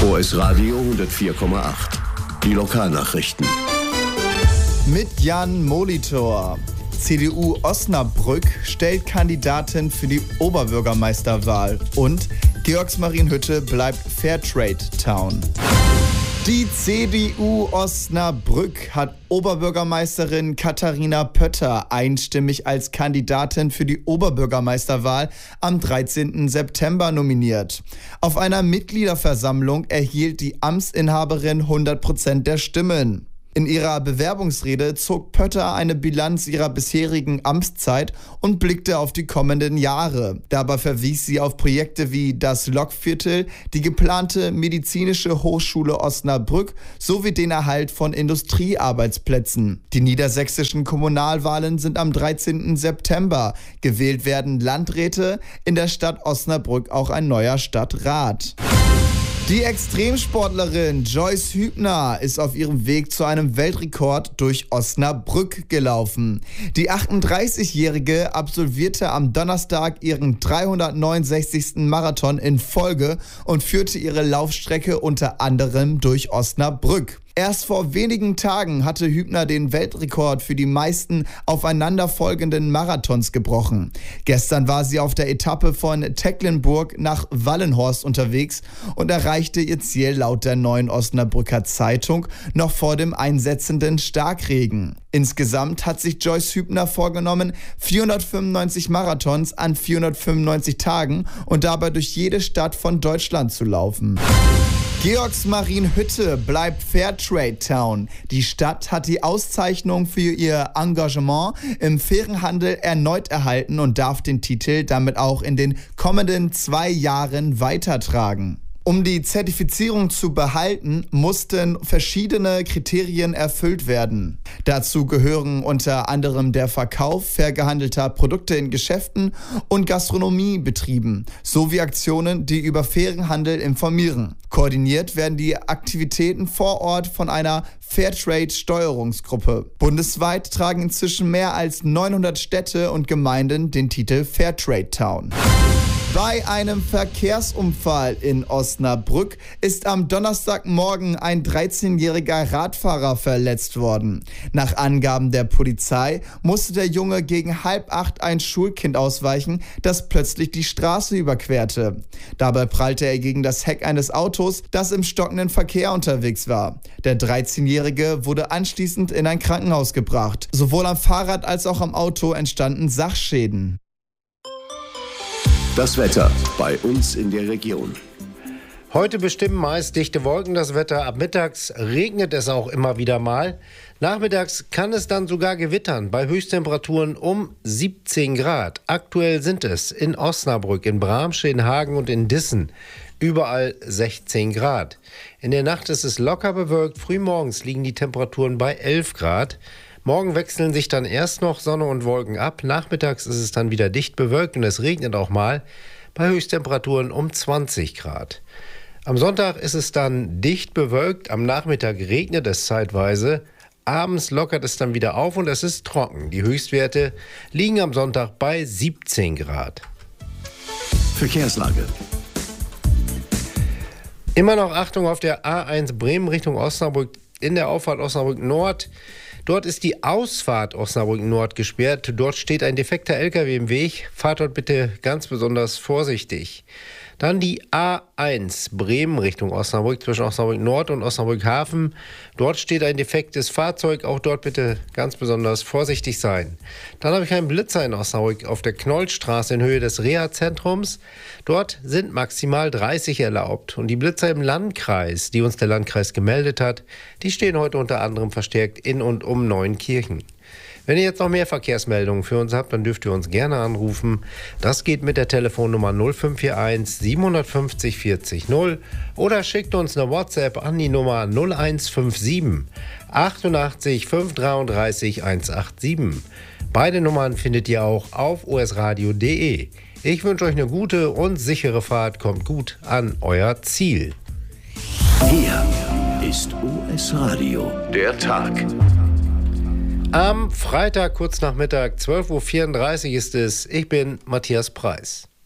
OS Radio 104,8. Die Lokalnachrichten. Mit Jan Molitor. CDU Osnabrück stellt Kandidatin für die Oberbürgermeisterwahl. Und Georgsmarienhütte bleibt Fairtrade Town. Die CDU Osnabrück hat Oberbürgermeisterin Katharina Pötter einstimmig als Kandidatin für die Oberbürgermeisterwahl am 13. September nominiert. Auf einer Mitgliederversammlung erhielt die Amtsinhaberin 100% der Stimmen. In ihrer Bewerbungsrede zog Pötter eine Bilanz ihrer bisherigen Amtszeit und blickte auf die kommenden Jahre. Dabei verwies sie auf Projekte wie das Lokviertel, die geplante Medizinische Hochschule Osnabrück sowie den Erhalt von Industriearbeitsplätzen. Die niedersächsischen Kommunalwahlen sind am 13. September. Gewählt werden Landräte, in der Stadt Osnabrück auch ein neuer Stadtrat. Die Extremsportlerin Joyce Hübner ist auf ihrem Weg zu einem Weltrekord durch Osnabrück gelaufen. Die 38-Jährige absolvierte am Donnerstag ihren 369. Marathon in Folge und führte ihre Laufstrecke unter anderem durch Osnabrück. Erst vor wenigen Tagen hatte Hübner den Weltrekord für die meisten aufeinanderfolgenden Marathons gebrochen. Gestern war sie auf der Etappe von Tecklenburg nach Wallenhorst unterwegs und erreichte ihr Ziel laut der Neuen Osnabrücker Zeitung noch vor dem einsetzenden Starkregen. Insgesamt hat sich Joyce Hübner vorgenommen, 495 Marathons an 495 Tagen und dabei durch jede Stadt von Deutschland zu laufen. Georgsmarienhütte bleibt Fairtrade Town. Die Stadt hat die Auszeichnung für ihr Engagement im fairen Handel erneut erhalten und darf den Titel damit auch in den kommenden 2 Jahren weitertragen. Um die Zertifizierung zu behalten, mussten verschiedene Kriterien erfüllt werden. Dazu gehören unter anderem der Verkauf fair gehandelter Produkte in Geschäften und Gastronomiebetrieben sowie Aktionen, die über fairen Handel informieren. Koordiniert werden die Aktivitäten vor Ort von einer Fairtrade-Steuerungsgruppe. Bundesweit tragen inzwischen mehr als 900 Städte und Gemeinden den Titel Fairtrade Town. Bei einem Verkehrsunfall in Osnabrück ist am Donnerstagmorgen ein 13-jähriger Radfahrer verletzt worden. Nach Angaben der Polizei musste der Junge gegen 7:30 ein Schulkind ausweichen, das plötzlich die Straße überquerte. Dabei prallte er gegen das Heck eines Autos, das im stockenden Verkehr unterwegs war. Der 13-Jährige wurde anschließend in ein Krankenhaus gebracht. Sowohl am Fahrrad als auch am Auto entstanden Sachschäden. Das Wetter bei uns in der Region. Heute bestimmen meist dichte Wolken das Wetter. Ab mittags regnet es auch immer wieder mal. Nachmittags kann es dann sogar gewittern bei Höchsttemperaturen um 17 Grad. Aktuell sind es in Osnabrück, in Bramsche, in Hagen und in Dissen überall 16 Grad. In der Nacht ist es locker bewölkt. Frühmorgens liegen die Temperaturen bei 11 Grad. Morgen wechseln sich dann erst noch Sonne und Wolken ab. Nachmittags ist es dann wieder dicht bewölkt und es regnet auch mal bei Höchsttemperaturen um 20 Grad. Am Sonntag ist es dann dicht bewölkt, am Nachmittag regnet es zeitweise, abends lockert es dann wieder auf und es ist trocken. Die Höchstwerte liegen am Sonntag bei 17 Grad. Verkehrslage. Immer noch Achtung auf der A1 Bremen Richtung Osnabrück in der Auffahrt Osnabrück Nord. Dort ist die Ausfahrt Osnabrück Nord gesperrt. Dort steht ein defekter LKW im Weg. Fahrt dort bitte ganz besonders vorsichtig. Dann die A1 Bremen Richtung Osnabrück zwischen Osnabrück Nord und Osnabrück Hafen. Dort steht ein defektes Fahrzeug. Auch dort bitte ganz besonders vorsichtig sein. Dann habe ich einen Blitzer in Osnabrück auf der Knollstraße in Höhe des Reha-Zentrums. Dort sind maximal 30 erlaubt. Und die Blitzer im Landkreis, die uns der Landkreis gemeldet hat, die stehen heute unter anderem verstärkt in und um Neuenkirchen. Wenn ihr jetzt noch mehr Verkehrsmeldungen für uns habt, dann dürft ihr uns gerne anrufen. Das geht mit der Telefonnummer 0541 750 40 0 oder schickt uns eine WhatsApp an die Nummer 0157 88 533 187. Beide Nummern findet ihr auch auf osradio.de. Ich wünsche euch eine gute und sichere Fahrt. Kommt gut an euer Ziel. Hier ist OS Radio, der Tag. Am Freitag kurz nach Mittag, 12.34 Uhr ist es. Ich bin Matthias Preis.